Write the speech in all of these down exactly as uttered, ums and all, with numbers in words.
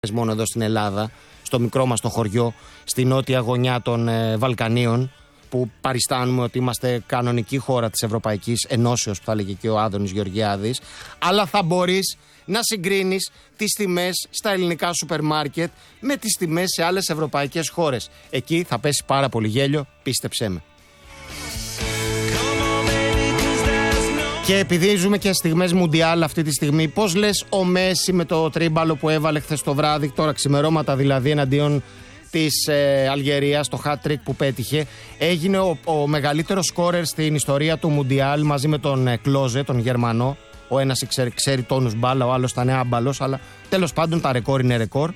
μόνο εδώ στην Ελλάδα, στο μικρό μας το χωριό, στη νότια γωνιά των ε, Βαλκανίων, που παριστάνουμε ότι είμαστε κανονική χώρα της Ευρωπαϊκής Ενώσεως, που θα λέγει και ο Άδωνης Γεωργιάδης, αλλά θα μπορείς να συγκρίνεις τις τιμές στα ελληνικά σούπερ μάρκετ με τις τιμές σε άλλες ευρωπαϊκές χώρες. Εκεί θα πέσει πάρα πολύ γέλιο, πίστεψέ με. Και επειδή ζούμε και στιγμές μουντιάλ αυτή τη στιγμή, πώς λες ο Μέση με το τρίμπαλο που έβαλε χθες το βράδυ, τώρα ξημερώματα δηλαδή, εναντίον της ε, Αλγερίας, το hat-trick που πέτυχε, έγινε ο, ο μεγαλύτερος σκόρερ στην ιστορία του μουντιάλ μαζί με τον ε, Κλόζε, τον Γερμανό. Ο ένας ξέρει, ξέρει τόνους μπάλα, ο άλλος ήταν άμπαλος, αλλά τέλος πάντων τα ρεκόρ είναι ρεκόρ.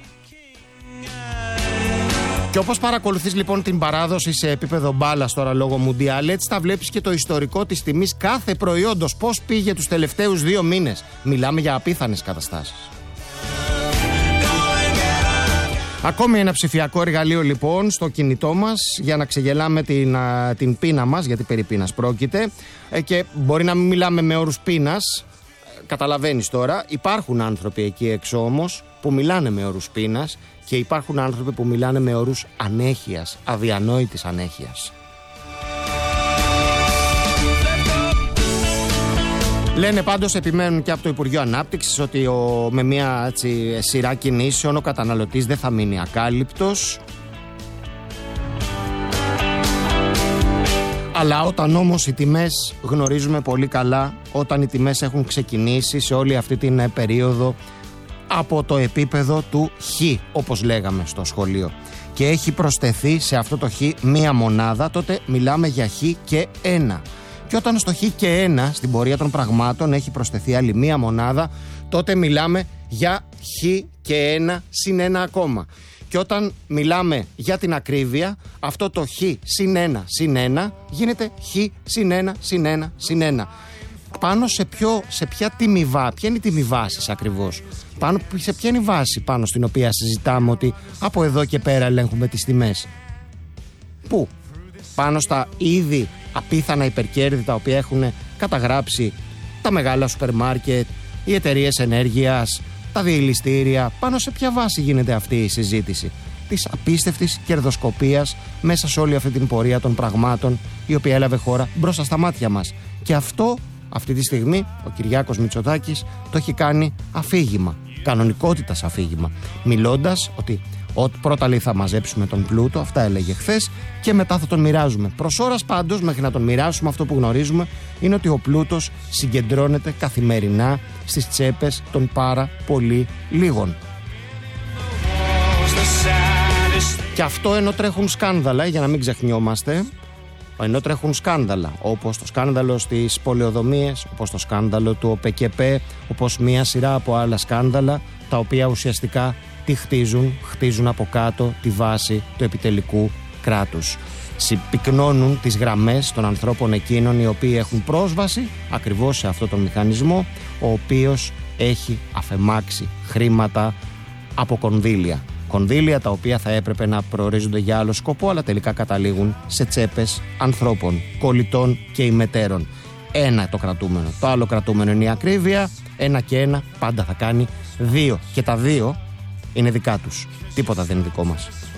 Και όπως παρακολουθείς λοιπόν την παράδοση σε επίπεδο μπάλας τώρα λόγω μουντιάλ, έτσι θα βλέπεις και το ιστορικό της τιμής κάθε προϊόντος, πώς πήγε τους τελευταίους δύο μήνες. Μιλάμε για απίθανες καταστάσεις. Ακόμη ένα ψηφιακό εργαλείο λοιπόν στο κινητό μας για να ξεγελάμε την, α, την πείνα μας, γιατί περί πείνας πρόκειται, ε, και μπορεί να μην μιλάμε με όρους πείνας, ε, καταλαβαίνεις τώρα. Υπάρχουν άνθρωποι εκεί έξω όμως που μιλάνε με όρους πείνας και υπάρχουν άνθρωποι που μιλάνε με όρους ανέχειας, αδιανόητης ανέχειας. Λένε πάντως, επιμένουν και από το Υπουργείο Ανάπτυξης, ότι ο, με μια έτσι, σειρά κινήσεων ο καταναλωτής δεν θα μείνει ακάλυπτος. Αλλά όταν όμως οι τιμές, γνωρίζουμε πολύ καλά, όταν οι τιμές έχουν ξεκινήσει σε όλη αυτή την περίοδο από το επίπεδο του Χ, όπως λέγαμε στο σχολείο, και έχει προσθεθεί σε αυτό το Χ μία μονάδα, τότε μιλάμε για Χ και ένα. Και όταν στο Χ και ένα στην πορεία των πραγμάτων έχει προσθεθεί άλλη μία μονάδα, τότε μιλάμε για Χ και ένα συν ένα ακόμα. Και όταν μιλάμε για την ακρίβεια, αυτό το Χ συν ένα συν ένα γίνεται Χ συν ένα συν ένα συν ένα. Πάνω σε, ποιο, σε ποια τιμή βάση, ποια είναι η τιμή βάσης ακριβώς, πάνω, σε ποια είναι η βάση πάνω στην οποία συζητάμε ότι από εδώ και πέρα ελέγχουμε τις τιμές? Πού? Πάνω στα ήδη απίθανα υπερκέρδη τα οποία έχουν καταγράψει τα μεγάλα σούπερ μάρκετ, οι εταιρείες ενέργειας, τα διελιστήρια? Πάνω σε ποια βάση γίνεται αυτή η συζήτηση της απίστευτης κερδοσκοπίας μέσα σε όλη αυτή την πορεία των πραγμάτων, η οποία έλαβε χώρα μπροστά στα μάτια μας? Και αυτό αυτή τη στιγμή ο Κυριάκος Μητσοτάκης το έχει κάνει αφήγημα, κανονικότητας αφήγημα, μιλώντας ότι ότι πρώτα λέει θα μαζέψουμε τον πλούτο, αυτά έλεγε χθες, και μετά θα τον μοιράζουμε. Προς ώρας πάντως, μέχρι να τον μοιράσουμε, αυτό που γνωρίζουμε είναι ότι ο πλούτος συγκεντρώνεται καθημερινά στις τσέπες των πάρα πολύ λίγων. Και αυτό ενώ τρέχουν σκάνδαλα, για να μην ξεχνιόμαστε, ενώ τρέχουν σκάνδαλα, όπως το σκάνδαλο στις πολεοδομίες, όπως το σκάνδαλο του ΟΠΕΚΕΠΕ, όπως μία σειρά από άλλα σκάνδαλα, τα οποία ουσιαστικά τι χτίζουν? Χτίζουν από κάτω τη βάση του επιτελικού κράτους. Συμπυκνώνουν τις γραμμές των ανθρώπων εκείνων οι οποίοι έχουν πρόσβαση ακριβώς σε αυτόν τον μηχανισμό, ο οποίος έχει αφεμάξει χρήματα από κονδύλια. Κονδύλια τα οποία θα έπρεπε να προορίζονται για άλλο σκοπό, αλλά τελικά καταλήγουν σε τσέπες ανθρώπων, κολλητών και ημετέρων. Ένα το κρατούμενο. Το άλλο κρατούμενο είναι η ακρίβεια. Ένα και ένα πάντα θα κάνει δύο. Και τα δύο είναι δικά τους. Τίποτα δεν είναι δικό μας.